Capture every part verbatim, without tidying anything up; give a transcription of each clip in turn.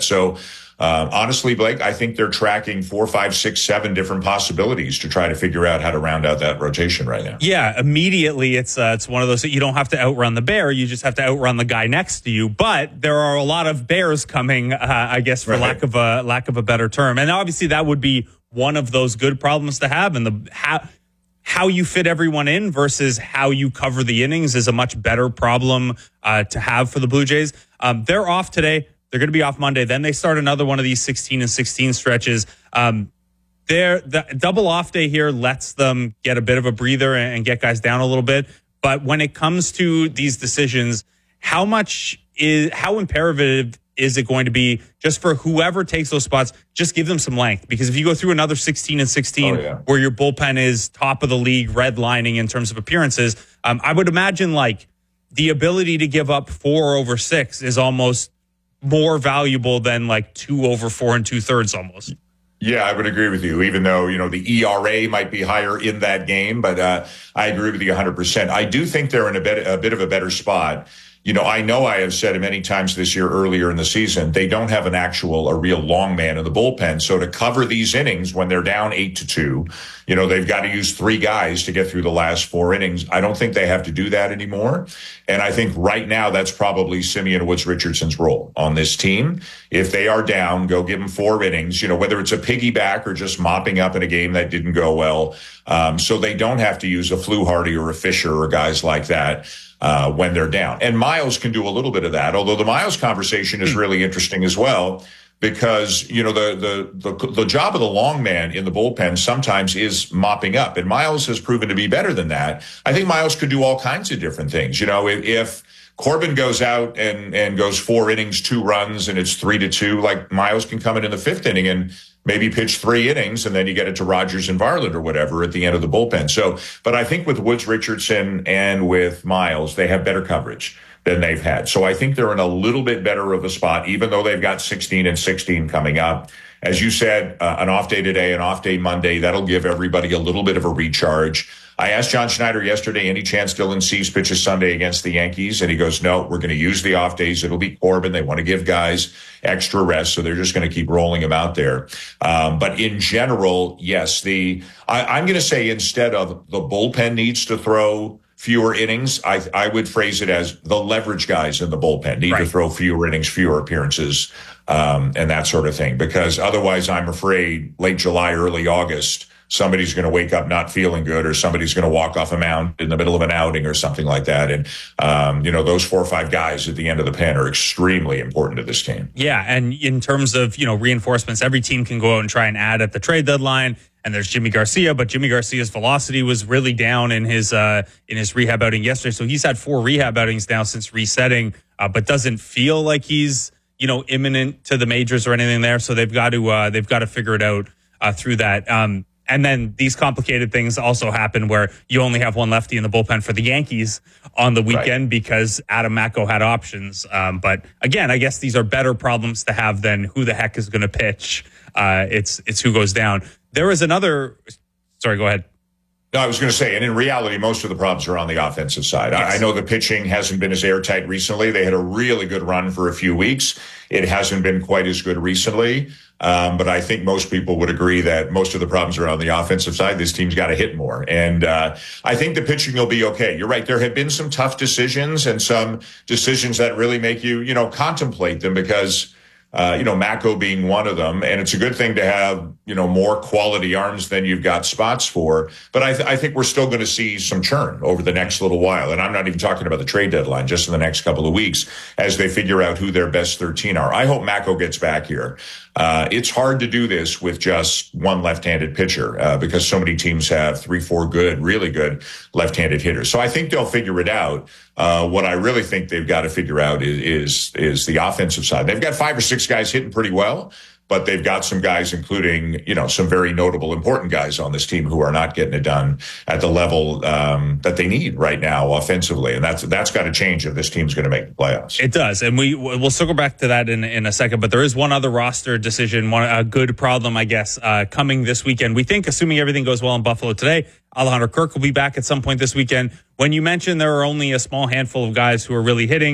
So uh, honestly, Blake, I think they're tracking four, five, six, seven different possibilities to try to figure out how to round out that rotation right now. Yeah, immediately it's uh, it's one of those that you don't have to outrun the bear, you just have to outrun the guy next to you. But there are a lot of bears coming, uh, I guess, for right. lack of a lack of a better term. And obviously that would be one of those good problems to have, and the how how you fit everyone in versus how you cover the innings is a much better problem uh, to have for the Blue Jays. Um, they're off today. They're going to be off Monday. Then they start another one of these sixteen and sixteen stretches. Um, they're, the double off day here lets them get a bit of a breather and, and get guys down a little bit. But when it comes to these decisions, how much is how imperative is it going to be just for whoever takes those spots, just give them some length? Because if you go through another sixteen and sixteen oh, yeah. where your bullpen is top of the league, redlining in terms of appearances, um, I would imagine like the ability to give up four over six is almost more valuable than like two over four and two thirds almost. Yeah, I would agree with you, even though, you know, the E R A might be higher in that game. But uh, I agree with you one hundred percent. I do think they're in a bit, a bit of a better spot. You know, I know I have said it many times this year earlier in the season, they don't have an actual, a real long man in the bullpen. So to cover these innings when they're down eight to two, you know, they've got to use three guys to get through the last four innings. I don't think they have to do that anymore. And I think right now that's probably Simeon Woods Richardson's role on this team. If they are down, go give them four innings, you know, whether it's a piggyback or just mopping up in a game that didn't go well. Um, so they don't have to use a Fluharty or a Fisher or guys like that. Uh, when they're down. And Miles can do a little bit of that, although the Miles conversation is really interesting as well, because, you know, the, the, the, the job of the long man in the bullpen sometimes is mopping up. And Miles has proven to be better than that. I think Miles could do all kinds of different things. You know, if, if Corbin goes out and, and goes four innings, two runs, and it's three to two, like Miles can come in in the fifth inning and maybe pitch three innings, and then you get it to Rogers and Varland or whatever at the end of the bullpen. So, but I think with Woods Richardson and with Miles, they have better coverage than they've had. So I think they're in a little bit better of a spot, even though they've got sixteen and sixteen coming up. As you said, uh, an off day today, an off day Monday, that'll give everybody a little bit of a recharge. I asked John Schneider yesterday, any chance Dylan Cease pitches Sunday against the Yankees? And he goes, no, we're going to use the off days. It'll be Corbin. They want to give guys extra rest, so they're just going to keep rolling them out there. Um, but in general, yes, the I, I'm going to say instead of the bullpen needs to throw fewer innings, I, I would phrase it as the leverage guys in the bullpen need right. to throw fewer innings, fewer appearances, um, and that sort of thing. Because otherwise, I'm afraid late July, early August, somebody's going to wake up not feeling good, or somebody's going to walk off a mound in the middle of an outing or something like that. And, um, you know, those four or five guys at the end of the pen are extremely important to this team. Yeah. And in terms of, you know, reinforcements, every team can go out and try and add at the trade deadline. And there's Jimmy Garcia, but Jimmy Garcia's velocity was really down in his uh, in his rehab outing yesterday. So he's had four rehab outings now since resetting, uh, but doesn't feel like he's, you know, imminent to the majors or anything there. So they've got to uh, they've got to figure it out uh, through that. Um, And then these complicated things also happen where you only have one lefty in the bullpen for the Yankees on the weekend right. because Adam Macko had options. Um, but again, I guess these are better problems to have than who the heck is going to pitch. Uh, it's it's who goes down. There was another. Sorry, go ahead. No, I was going to say, and in reality, most of the problems are on the offensive side. Yes. I, I know the pitching hasn't been as airtight recently. They had a really good run for a few weeks. It hasn't been quite as good recently. Um, but I think most people would agree that most of the problems are on the offensive side. This team's got to hit more. And uh, I think the pitching will be okay. You're right. There have been some tough decisions and some decisions that really make you, you know, contemplate them because, uh, you know, Macko being one of them. And it's a good thing to have, you know, more quality arms than you've got spots for. But I, th- I think we're still going to see some churn over the next little while. And I'm not even talking about the trade deadline, just in the next couple of weeks as they figure out who their best thirteen are. I hope Macko gets back here. Uh, it's hard to do this with just one left-handed pitcher uh, because so many teams have three, four good, really good left-handed hitters. So I think they'll figure it out. Uh, what I really think they've got to figure out is, is, is the offensive side. They've got five or six guys hitting pretty well, but they've got some guys, including, you know, some very notable, important guys on this team who are not getting it done at the level um, that they need right now offensively. And that's that's got to change if this team's going to make the playoffs. It does. And we, we'll circle back to that in, in a second. But there is one other roster decision, one a good problem, I guess, uh, coming this weekend. We think, assuming everything goes well in Buffalo today, Alejandro Kirk will be back at some point this weekend. When you mentioned there are only a small handful of guys who are really hitting,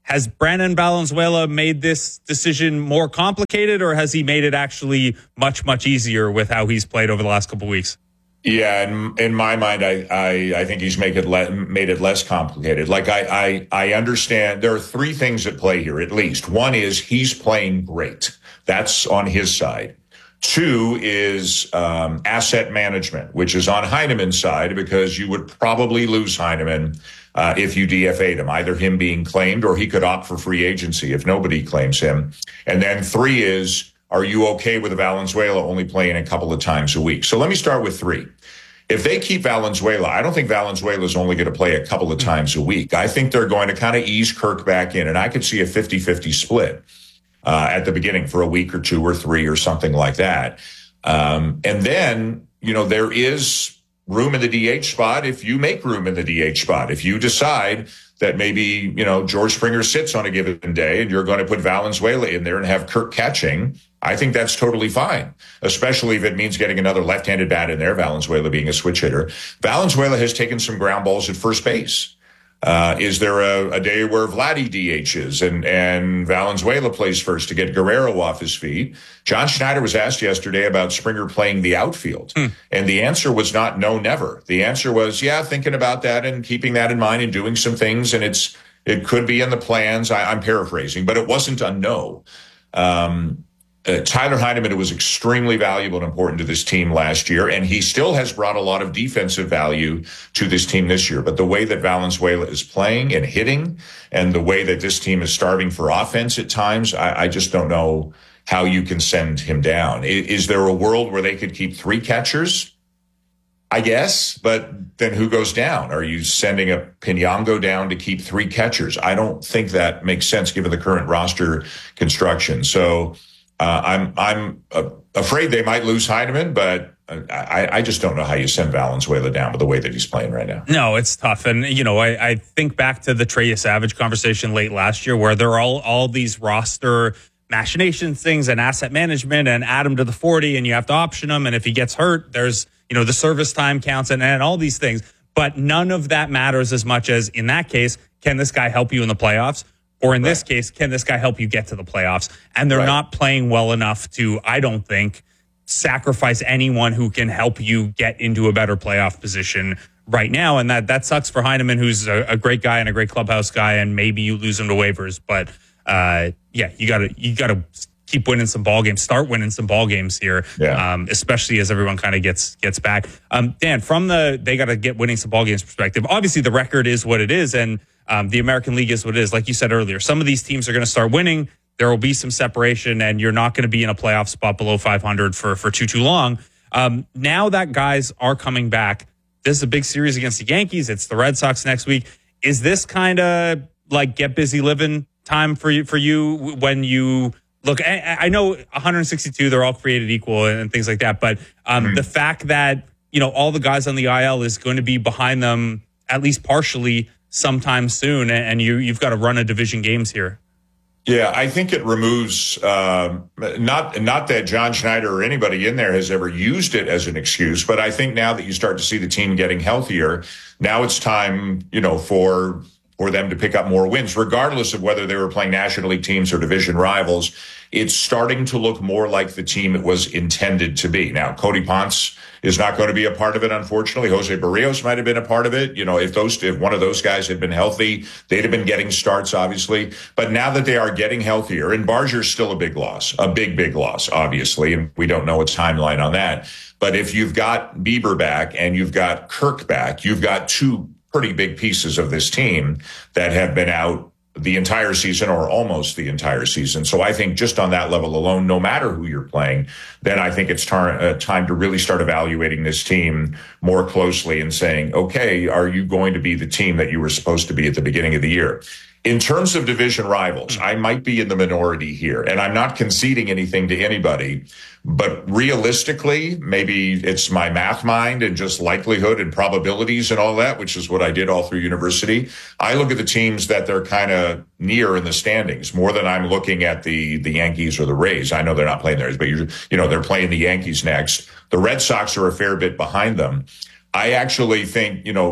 Has Brandon Valenzuela made this decision more complicated, or has he made it actually much, much easier with how he's played over the last couple of weeks? Yeah, in, in my mind, I, I, I think he's make it le- made it less complicated. Like, I, I, I understand there are three things at play here, at least. One is he's playing great. That's on his side. Two is um, asset management, which is on Heineman's side, because you would probably lose Heineman uh, if you D F A'd him, either him being claimed or he could opt for free agency if nobody claims him. And then three is, are you okay with Valenzuela only playing a couple of times a week? So let me start with three. If they keep Valenzuela, I don't think Valenzuela is only going to play a couple of times a week. I think they're going to kind of ease Kirk back in, and I could see a fifty-fifty split uh, at the beginning for a week or two or three or something like that. Um, and then, you know, there is room in the D H spot if you make room in the D H spot. If you decide that maybe, you know, George Springer sits on a given day and you're going to put Valenzuela in there and have Kirk catching, I think that's totally fine, especially if it means getting another left-handed bat in there, Valenzuela being a switch hitter. Valenzuela has taken some ground balls at first base. Uh, is there a, a day where Vladdy D Hs and, and Valenzuela plays first to get Guerrero off his feet? John Schneider was asked yesterday about Springer playing the outfield, hmm. and the answer was not no, never. The answer was, yeah, thinking about that and keeping that in mind and doing some things, and it's it could be in the plans. I, I'm paraphrasing, but it wasn't a no. Um, Uh, Tyler Heineman was extremely valuable and important to this team last year, and he still has brought a lot of defensive value to this team this year. But the way that Valenzuela is playing and hitting, and the way that this team is starving for offense at times, I, I just don't know how you can send him down. Is, is there a world where they could keep three catchers? I guess, but then who goes down? Are you sending a Pinango down to keep three catchers? I don't think that makes sense given the current roster construction. So Uh, I'm I'm uh, afraid they might lose Heineman, but I, I just don't know how you send Valenzuela down with the way that he's playing right now. No, it's tough. And, you know, I, I think back to the Trey Savage conversation late last year where there are all, all these roster machinations things and asset management and add him to the forty and you have to option him. And if he gets hurt, there's, you know, the service time counts and, and all these things. But none of that matters as much as in that case, can this guy help you in the playoffs? Or in this right. case, can this guy help you get to the playoffs? And they're right. not playing well enough to, I don't think, sacrifice anyone who can help you get into a better playoff position right now. And that that sucks for Heineman, who's a, a great guy and a great clubhouse guy, and maybe you lose him to waivers. But uh, yeah, you gotta you gotta keep winning some ball games, start winning some ball games here, yeah. um, especially as everyone kind of gets gets back. Um, Dan, from the they got to get winning some ball games perspective, obviously the record is what it is, and Um, the American League is what it is. Like you said earlier, some of these teams are going to start winning. There will be some separation, and you're not going to be in a playoff spot below five hundred for, for too, too long. Um, now that guys are coming back, this is a big series against the Yankees. It's the Red Sox next week. Is this kind of like get busy living time for you, for you when you look? I, I know one hundred sixty-two, they're all created equal and things like that. But um, mm-hmm. the fact that, you know, all the guys on the I L is going to be behind them, at least partially, sometime soon, and you, you've got to run a division games here. Yeah, I think it removes, um, not not that John Schneider or anybody in there has ever used it as an excuse, but I think now that you start to see the team getting healthier, now it's time, you know, for for them to pick up more wins, regardless of whether they were playing National League teams or division rivals. It's starting to look more like the team it was intended to be. Now, Cody Ponce is not going to be a part of it, unfortunately. Jose Barrios might have been a part of it. You know, if those, if one of those guys had been healthy, they'd have been getting starts, obviously. But now that they are getting healthier, and Barzier's still a big loss, a big, big loss, obviously, and we don't know a timeline on that. But if you've got Bieber back and you've got Kirk back, you've got two pretty big pieces of this team that have been out the entire season or almost the entire season. So I think just on that level alone, no matter who you're playing, then I think it's tar- uh, time to really start evaluating this team more closely and saying, okay, are you going to be the team that you were supposed to be at the beginning of the year? In terms of division rivals, I might be in the minority here, and I'm not conceding anything to anybody, but realistically, maybe it's my math mind and just likelihood and probabilities and all that, which is what I did all through university. I look at the teams that they're kind of near in the standings more than I'm looking at the, the Yankees or the Rays. I know they're not playing theirs, but you're, you know, they're playing the Yankees next. The Red Sox are a fair bit behind them. I actually think, you know,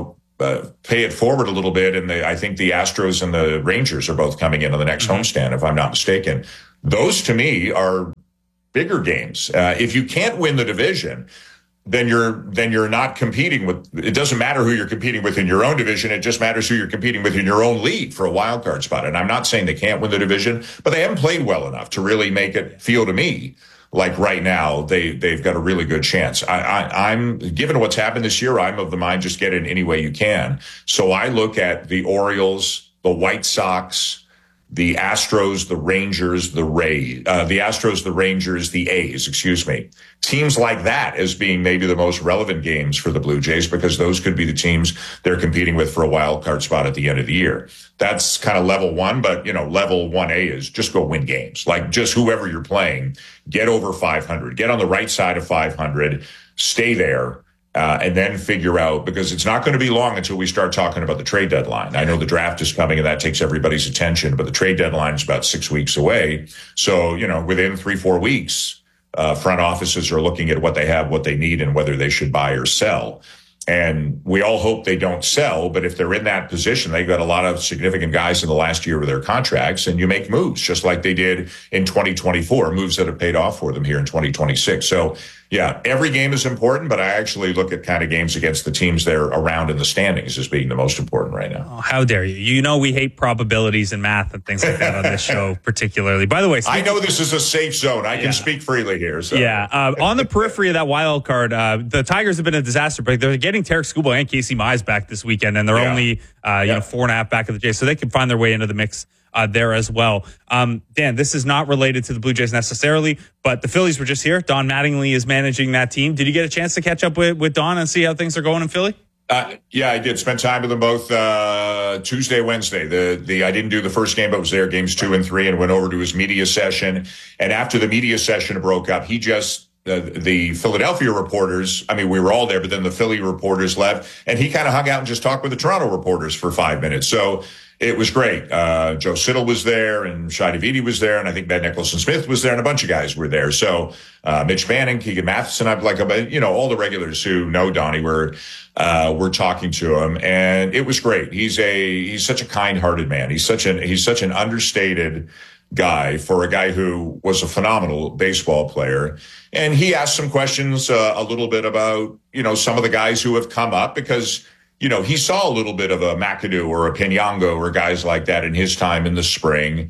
uh, pay it forward a little bit, and the, I think the Astros and the Rangers are both coming in on the next mm-hmm. homestand, if I'm not mistaken. Those, to me, are bigger games. Uh, if you can't win the division, then you're then you're not competing with. It doesn't matter who you're competing with in your own division. It just matters who you're competing with in your own league for a wild card spot. And I'm not saying they can't win the division, but they haven't played well enough to really make it feel to me like right now they they've got a really good chance. I, I, I'm given what's happened this year, I'm of the mind just get it any way you can. So I look at the Orioles, the White Sox, the Astros, the Rangers, the Rays, uh, the Astros, the Rangers, the A's, excuse me. Teams like that as being maybe the most relevant games for the Blue Jays, because those could be the teams they're competing with for a wild card spot at the end of the year. That's kind of level one, but you know, level one A is just go win games. Like just whoever you're playing, get over five hundred, get on the right side of five hundred, stay there. Uh, and then figure out, because it's not going to be long until we start talking about the trade deadline. I know the draft is coming and that takes everybody's attention, but the trade deadline is about six weeks away. So, you know, within three, four weeks, uh, front offices are looking at what they have, what they need, and whether they should buy or sell. And we all hope they don't sell, but if they're in that position, they've got a lot of significant guys in the last year of their contracts, and you make moves just like they did in twenty twenty-four, moves that have paid off for them here in twenty twenty-six. So yeah, every game is important, but I actually look at kind of games against the teams that are around in the standings as being the most important right now. Oh, how dare you? You know we hate probabilities and math and things like that on this show particularly. By the way, I know this is a safe zone. I can yeah. speak freely here. So. Yeah. Uh, on the periphery of that wild card, uh, the Tigers have been a disaster, but they're getting Tarek Skubal and Casey Mize back this weekend, and they're yeah. only uh, you yeah. know four and a half back of the Jays, so they can find their way into the mix Uh, there as well. Um, Dan, this is not related to the Blue Jays necessarily, but the Phillies were just here. Don Mattingly is managing that team. Did you get a chance to catch up with, with Don and see how things are going in Philly? Uh, yeah, I did spend time with them both uh, Tuesday, Wednesday. The the I didn't do the first game, but was there games two and three, and went over to his media session. And after the media session broke up, he just uh, the Philadelphia reporters. I mean, we were all there, but then the Philly reporters left, and he kind of hung out and just talked with the Toronto reporters for five minutes. So. It was great. Uh, Joe Siddall was there, and Shai Davidi was there, and I think Ben Nicholson-Smith was there, and a bunch of guys were there. So uh, Mitch Manning, Keegan Matheson, I'd like, you know, all the regulars who know Donnie were uh, were talking to him, and it was great. He's a he's such a kind-hearted man. He's such an he's such an understated guy for a guy who was a phenomenal baseball player. And he asked some questions uh, a little bit about, you know, some of the guys who have come up, because you know, he saw a little bit of a McAdoo or a Pinyango or guys like that in his time in the spring.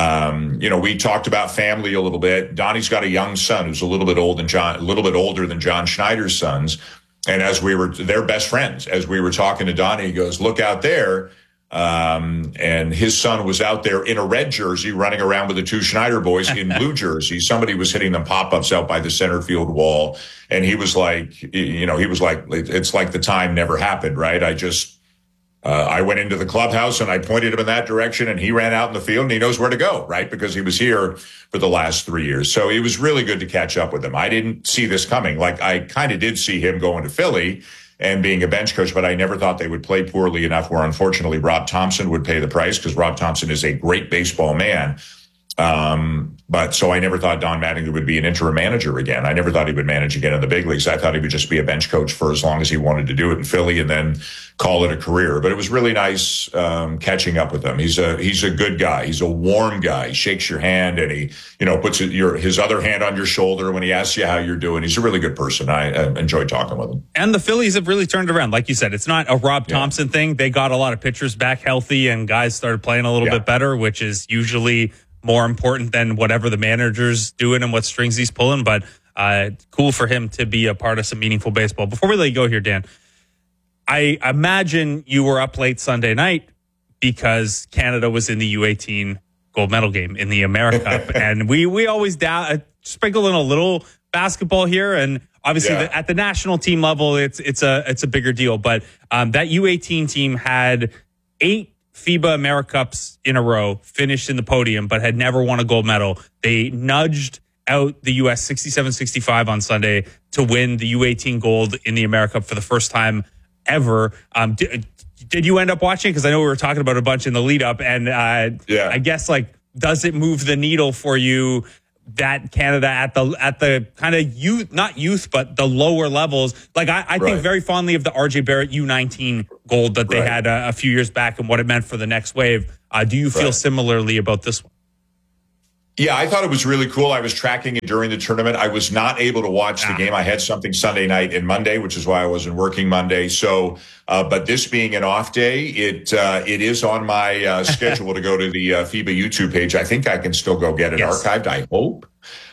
Um, you know, we talked about family a little bit. Donnie's got a young son who's a little bit old than John, a little bit older than John Schneider's sons. And as we were, they're best friends. As we were talking to Donnie, he goes, "Look out there." Um, and his son was out there in a red jersey running around with the two Schneider boys in blue jerseys. Somebody was hitting them pop-ups out by the center field wall. And he was like, you know, he was like, it's like the time never happened, right? I just, uh, I went into the clubhouse and I pointed him in that direction, and he ran out in the field, and he knows where to go, right? Because he was here for the last three years. So it was really good to catch up with him. I didn't see this coming. Like, I kind of did see him going to Philly and being a bench coach, but I never thought they would play poorly enough where, unfortunately, Rob Thompson would pay the price, because Rob Thompson is a great baseball man. Um, but so I never thought Don Mattingly would be an interim manager again. I never thought he would manage again in the big leagues. I thought he would just be a bench coach for as long as he wanted to do it in Philly, and then call it a career. But it was really nice um, catching up with him. He's a he's a good guy. He's a warm guy. He shakes your hand, and he you know puts your his other hand on your shoulder when he asks you how you're doing. He's a really good person. I, I enjoyed talking with him. And the Phillies have really turned around. Like you said, it's not a Rob Thompson yeah. thing. They got a lot of pitchers back healthy, and guys started playing a little yeah. bit better, which is usually more important than whatever the manager's doing and what strings he's pulling. But uh, cool for him to be a part of some meaningful baseball. Before we let you go here, Dan, I imagine you were up late Sunday night because Canada was in the U eighteen gold medal game in the America Cup. And we we always da- uh, sprinkle in a little basketball here. And obviously yeah. the, at the national team level, it's it's a it's a bigger deal. But um, that U eighteen team had eight FIBA AmeriCups in a row, finished in the podium, but had never won a gold medal. They nudged out the U S sixty-seven sixty-five on Sunday to win the U eighteen gold in the AmeriCup for the first time ever. Um, did, did you end up watching? Because I know we were talking about a bunch in the lead up, and uh, yeah. I guess, like, does it move the needle for you that Canada at the at the kind of youth, not youth, but the lower levels. Like I, I think Right. very fondly of the R J Barrett U nineteen gold that they Right. had a, a few years back and what it meant for the next wave. Uh, do you feel Right. similarly about this one? Yeah, I thought it was really cool. I was tracking it during the tournament. I was not able to watch the Ah. game. I had something Sunday night and Monday, which is why I wasn't working Monday. So, uh, but this being an off day, it uh, it is on my uh, schedule to go to the uh, FIBA YouTube page. I think I can still go get it Yes. archived. I hope.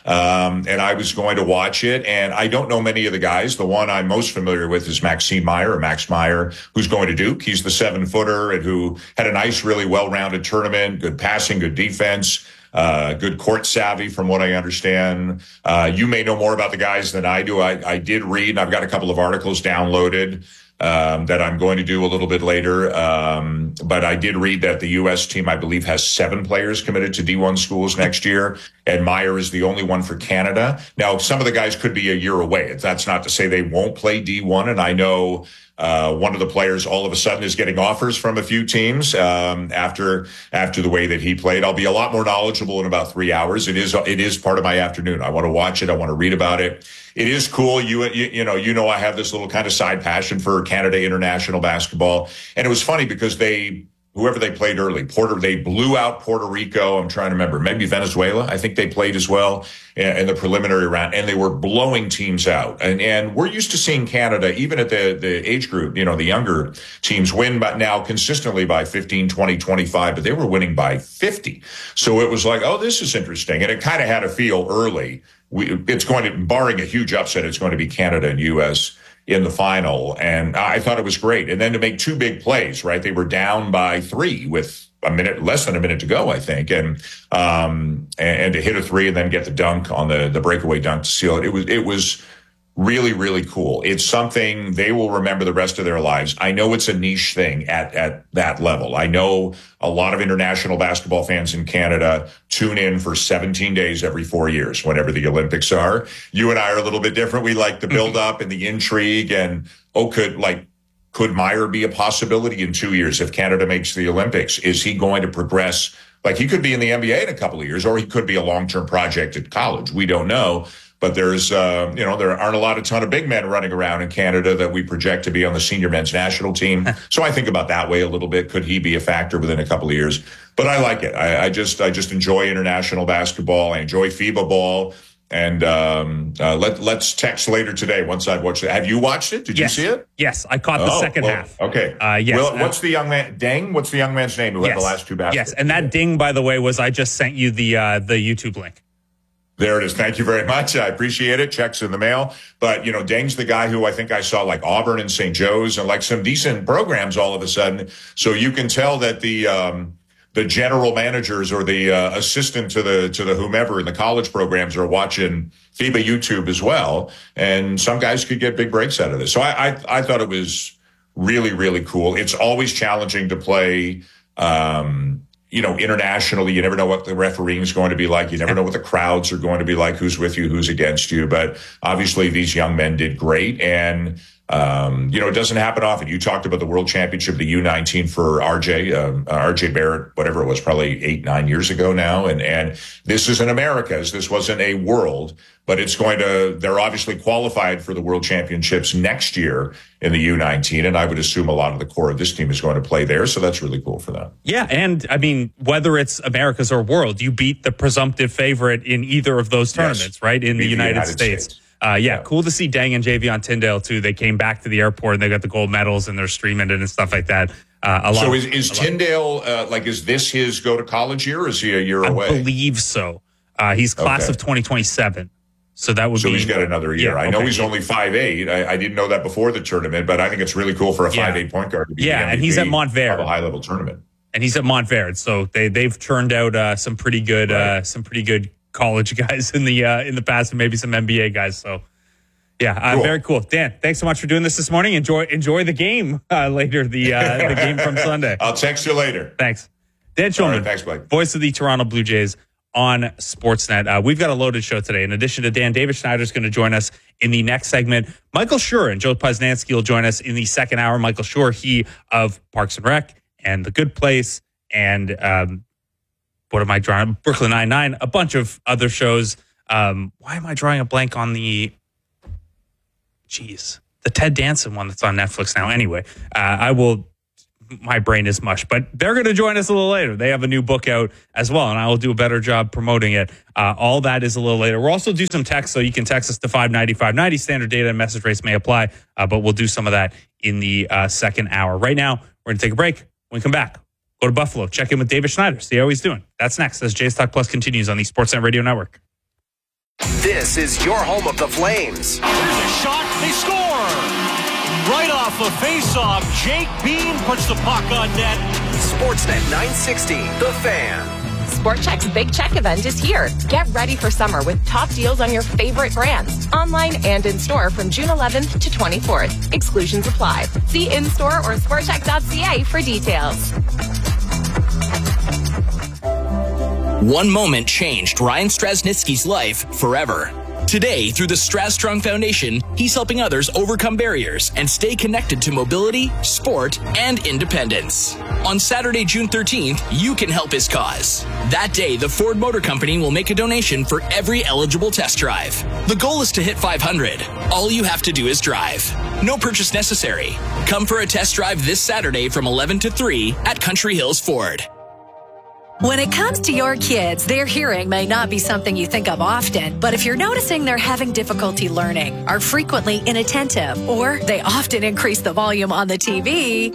Um, and I was going to watch it, and I don't know many of the guys. The one I'm most familiar with is Maxime Meyer, or Max Meyer, who's going to Duke. He's the seven footer and who had a nice, really well-rounded tournament, good passing, good defense. Uh, good court savvy, from what I understand. Uh, you may know more about the guys than I do. I, I did read, and I've got a couple of articles downloaded um, that I'm going to do a little bit later. Um, but I did read that the U S team, I believe, has seven players committed to D one schools next year, and Meyer is the only one for Canada. Now, some of the guys could be a year away. That's not to say they won't play D one, and I know Uh, one of the players all of a sudden is getting offers from a few teams um, after after the way that he played. I'll be a lot more knowledgeable in about three hours. It is it is part of my afternoon. I want to watch it. I want to read about it. It is cool. You, you you know you know I have this little kind of side passion for Canada international basketball, and it was funny because they. Whoever they played early, Puerto, they blew out Puerto Rico. I'm trying to remember, maybe Venezuela. I think they played as well in, in the preliminary round, and they were blowing teams out. And and we're used to seeing Canada, even at the the age group, you know, the younger teams win, but now consistently by fifteen, twenty, twenty-five, but they were winning by fifty. So it was like, oh, this is interesting, and it kind of had a feel early. We, it's going to, barring a huge upset, it's going to be Canada and U S in the final. And I thought it was great. And then to make two big plays, right? They were down by three with a minute, less than a minute to go, I think. And, um, and, and to hit a three and then get the dunk on the, the breakaway dunk to seal it. It was, it was really, really cool. It's something they will remember the rest of their lives. I know it's a niche thing at, at that level. I know a lot of international basketball fans in Canada tune in for seventeen days every four years, whenever the Olympics are. You and I are a little bit different. We like the build up and the intrigue, and, oh, could like, could Meyer be a possibility in two years if Canada makes the Olympics? Is he going to progress? Like, he could be in the N B A in a couple of years, or he could be a long-term project at college. We don't know. But there's, uh, you know, there aren't a lot, a ton of big men running around in Canada that we project to be on the senior men's national team. So I think about that way a little bit. Could he be a factor within a couple of years? But I like it. I, I just, I just enjoy international basketball. I enjoy FIBA ball. And um, uh, let, let's text later today once I've watched it. Have you watched it? Did Yes. you see it? Yes, I caught the Oh, second well, half. Okay. Uh, yes. Well, what's the young man? Deng? What's the young man's name who yes. had the last two baskets? Yes, and that ding, by the way, was I just sent you the uh, the YouTube link. There it is. Thank you very much. I appreciate it. Checks in the mail. But, you know, Deng's the guy who I think I saw like Auburn and Saint Joe's and like some decent programs all of a sudden. So you can tell that the um, the general managers or the uh, assistant to the to the whomever in the college programs are watching FIBA YouTube as well. And some guys could get big breaks out of this. So I I, I thought it was really, really cool. It's always challenging to play um you know, internationally. You never know what the refereeing is going to be like. You never know what the crowds are going to be like, who's with you, who's against you. But obviously these young men did great. And, um, you know, it doesn't happen often. You talked about the World Championship, the U nineteen for R J, um, uh, R J Barrett, whatever it was, probably eight, nine years ago now. And, and this is in Americas. This wasn't a world, but it's going to, they're obviously qualified for the World Championships next year in the U nineteen. And I would assume a lot of the core of this team is going to play there. So that's really cool for them. Yeah. And I mean, whether it's Americas or world, you beat the presumptive favorite in either of those tournaments, Yes. right? In the Beat the United, United States. States. Uh, yeah, Yeah. cool to see Deng and Javion Tyndale too. They came back to the airport and they got the gold medals and they're streaming it and stuff like that. Uh, a lot. So of- is, is a lot- Tyndale, uh, like, is this his go to college year, or is he a year I away? believe so. Uh, he's class Okay. of twenty twenty-seven. So that would So be. he's got another year. Yeah, I know okay. he's only five eight. I, I didn't know that before the tournament, but I think it's really cool for a Yeah. five eight point guard to be Yeah, the and he's M V P at Montverde. of a high level tournament. and he's at Montverde. So they they've turned out uh, some pretty good Right. uh, some pretty good college guys in the uh, in the past, and maybe some N B A guys. So yeah, uh, Cool. very cool. Dan, thanks so much for doing this this morning. Enjoy enjoy the game uh, later. The uh, the game from Sunday. I'll text you later. Thanks, Dan All Schulman. right, thanks, Blake. Voice of the Toronto Blue Jays on Sportsnet. Uh, we've got a loaded show today. In addition to Dan, David Schneider is going to join us in the next segment. Michael Schur and Joe Posnanski will join us in the second hour. Michael Schur, he of Parks and Rec and The Good Place and um, what am I drawing? Brooklyn Nine-Nine, a bunch of other shows Um, why am I drawing a blank on the, geez, the Ted Danson one that's on Netflix now? Anyway, uh, I will, my brain is mush, but they're going to join us a little later. They have a new book out as well, and I will do a better job promoting it. Uh, all that is a little later. We'll also do some text, so you can text us to five ninety, five ninety. Standard data and message rates may apply, uh, but we'll do some of that in the uh, second hour. Right now, we're going to take a break. When we come back, go to Buffalo, check in with David Schneider, see how he's doing. That's next as Jays Talk Plus continues on the Sportsnet Radio Network. This is your home of the Flames. There's a shot. They score. Right off a face-off, Jake Bean puts the puck on net. Sportsnet nine sixty, The Fan. SportCheck's Big Check event is here. Get ready for summer with top deals on your favorite brands, online and in-store from June eleventh to twenty-fourth. Exclusions apply. See in-store or sportcheck dot c a for details. One moment changed Ryan Strasnitsky's life forever. Today, through the Strastrong Foundation, he's helping others overcome barriers and stay connected to mobility, sport, and independence. On Saturday, June thirteenth, you can help his cause. That day, the Ford Motor Company will make a donation for every eligible test drive. The goal is to hit five hundred. All you have to do is drive. No purchase necessary. Come for a test drive this Saturday from eleven to three at Country Hills Ford. When it comes to your kids, their hearing may not be something you think of often, but if you're noticing they're having difficulty learning, are frequently inattentive, or they often increase the volume on the T V,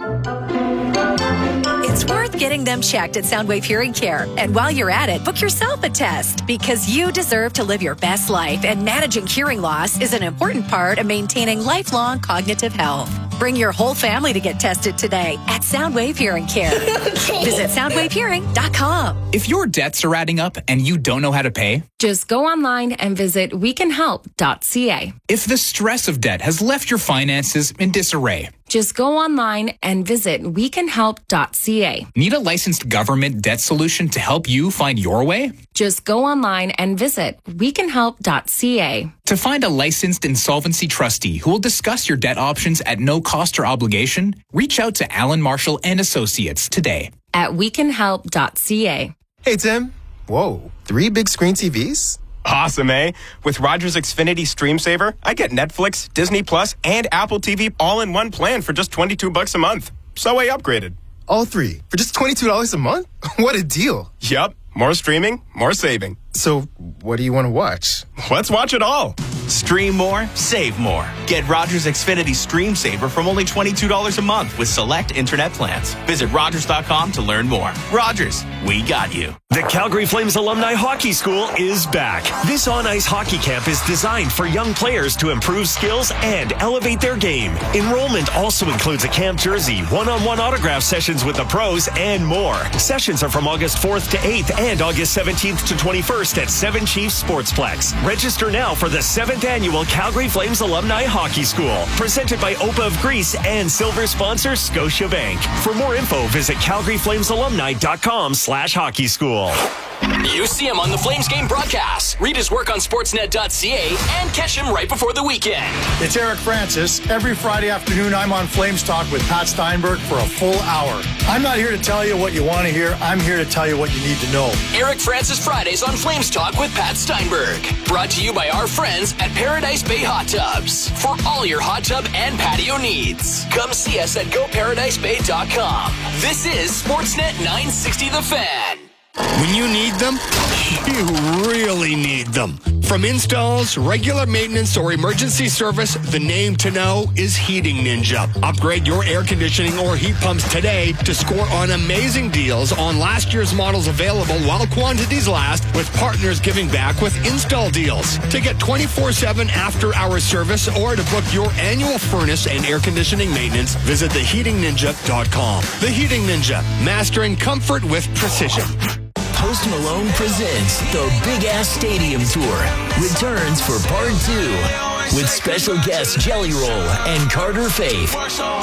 it's worth getting them checked at Soundwave Hearing Care. And while you're at it, book yourself a test, because you deserve to live your best life, and managing hearing loss is an important part of maintaining lifelong cognitive health. Bring your whole family to get tested today at Soundwave Hearing Care. Visit soundwave hearing dot com. If your debts are adding up and you don't know how to pay, Just go online and visit we can help dot c a. if the stress of debt has left your finances in disarray, Just go online and visit we can help dot c a. need a licensed government debt solution to help you find your way? Just go online and visit we can help dot c a. To find a licensed insolvency trustee who will discuss your debt options at no cost or obligation, reach out to Alan Marshall and Associates today. At we can help dot c a. Hey, Tim. Whoa, three big screen T Vs? Awesome, eh? With Rogers Xfinity Stream Saver, I get Netflix, Disney Plus, and Apple T V all in one plan for just twenty-two bucks a month. So I upgraded. All three for just twenty-two dollars a month? What a deal. Yup. More streaming, more saving. So, what do you want to watch? Let's watch it all. Stream more, save more. Get Rogers Xfinity Stream Saver from only twenty-two dollars a month with select internet plans. Visit Rogers dot com to learn more. Rogers, we got you. The Calgary Flames Alumni Hockey School is back. This on-ice hockey camp is designed for young players to improve skills and elevate their game. Enrollment also includes a camp jersey, one-on-one autograph sessions with the pros, and more. Sessions are from August fourth to eighth and August seventeenth to twenty-first at Seven Chiefs Sportsplex. Register now for the seventh Annual Calgary Flames Alumni Hockey School, presented by O P A of Greece and silver sponsor Scotiabank. For more info, visit calgary flames alumni dot com slash hockey school. You see him on the Flames game broadcast. Read his work on sportsnet dot c a and catch him right before the weekend. It's Eric Francis. Every Friday afternoon, I'm on Flames Talk with Pat Steinberg for a full hour. I'm not here to tell you what you want to hear. I'm here to tell you what you need to know. Eric Francis Fridays on Flames Talk with Pat Steinberg. Brought to you by our friends at Paradise Bay Hot Tubs. For all your hot tub and patio needs, come see us at go paradise bay dot com. This is Sportsnet nine sixty The Fan. When you need them, you really need them. From installs, regular maintenance, or emergency service, the name to know is Heating Ninja. Upgrade your air conditioning or heat pumps today to score on amazing deals on last year's models available while quantities last, with partners giving back with install deals. To get twenty-four seven after-hour service or to book your annual furnace and air conditioning maintenance, visit the heating ninja dot com. The Heating Ninja, mastering comfort with precision. Post Malone presents the Big Ass Stadium Tour. Returns for part two with special guests Jelly Roll and Carter Faith.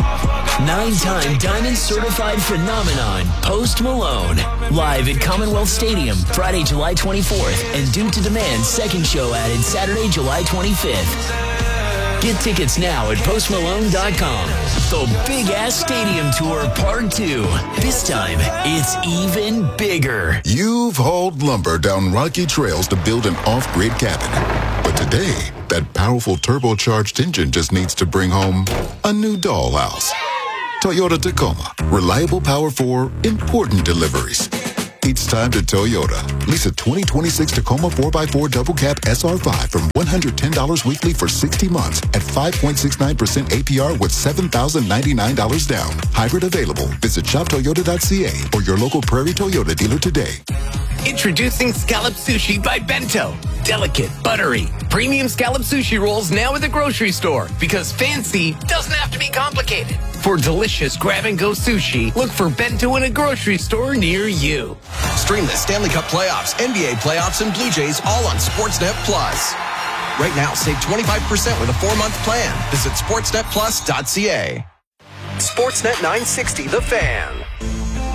Nine-time Diamond Certified Phenomenon, Post Malone. Live at Commonwealth Stadium, Friday, July twenty-fourth. And due to demand, second show added Saturday, July twenty-fifth. Get tickets now at post malone dot com. The Big Ass Stadium Tour Part two. This time, it's even bigger. You've hauled lumber down rocky trails to build an off-grid cabin. But today, that powerful turbocharged engine just needs to bring home a new dollhouse. Toyota Tacoma. Reliable power for important deliveries. It's time to Toyota. Lease a twenty twenty-six Tacoma four by four Double Cab S R five from one hundred ten dollars weekly for sixty months at five point six nine percent A P R with seven thousand ninety-nine dollars down. Hybrid available. Visit shop toyota dot c a or your local Prairie Toyota dealer today. Introducing Scallop Sushi by Bento. Delicate, buttery, premium scallop sushi rolls now at the grocery store because fancy doesn't have to be complicated. For delicious grab-and-go sushi, look for Bento in a grocery store near you. Stream the Stanley Cup playoffs, N B A playoffs, and Blue Jays all on Sportsnet Plus. Right now, save twenty-five percent with a four-month plan. Visit sportsnet plus dot c a. Sportsnet nine sixty, The Fan.